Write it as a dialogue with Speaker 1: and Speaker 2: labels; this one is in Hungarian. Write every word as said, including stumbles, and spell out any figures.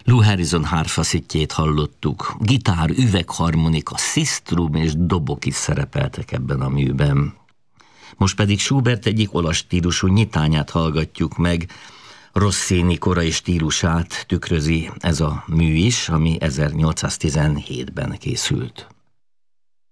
Speaker 1: Lou Harrison hárfaszitjét hallottuk, gitár, üvegharmonika, szisztrum és dobok is szerepeltek ebben a műben. Most pedig Schubert egyik olasz stílusú nyitányát hallgatjuk meg, Rossini korai stílusát tükrözi ez a mű is, ami ezernyolcszáztizenhétben készült.